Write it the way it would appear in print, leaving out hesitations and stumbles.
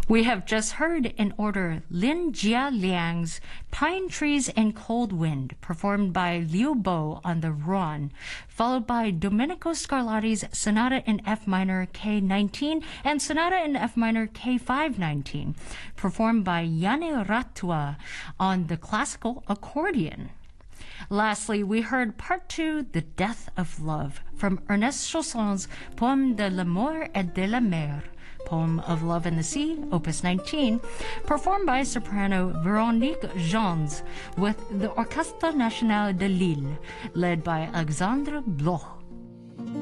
We have just heard in order Lin Jia Liang's Pine Trees and Cold Wind, performed by Liu Bo on the Ruan, followed by Domenico Scarlatti's Sonata in F minor K19 and Sonata in F minor K519, performed by Yane Ratua on the classical accordion. Lastly, we heard Part 2, The Death of Love, from Ernest Chausson's Poème de l'amour et de la mer, Poem of Love and the Sea, Opus 19, performed by soprano Véronique Jans with the Orchestre National de Lille, led by Alexandre Bloch.